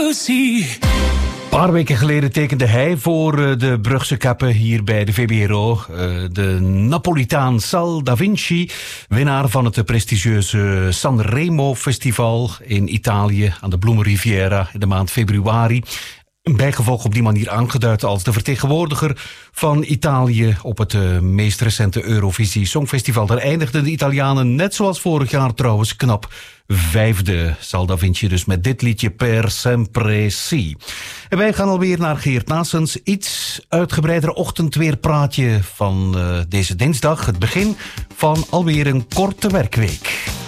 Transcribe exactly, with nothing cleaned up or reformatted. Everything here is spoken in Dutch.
Debussy. Een paar weken geleden tekende hij voor de Brugse Kappen hier bij de V B R O. De Napolitaan Sal Da Vinci, winnaar van het prestigieuze Sanremo Festival in Italië aan de Bloemenriviera in de maand februari. Bijgevolg op die manier aangeduid als de vertegenwoordiger van Italië op het uh, meest recente Eurovisie Songfestival. Daar eindigden de Italianen, net zoals vorig jaar trouwens, knap vijfde. Sal Da Vinci dus met dit liedje Per Sempre Si. En wij gaan alweer naar Geert Naessens. Iets uitgebreider ochtendweerpraatje van uh, deze dinsdag. Het begin van alweer een korte werkweek.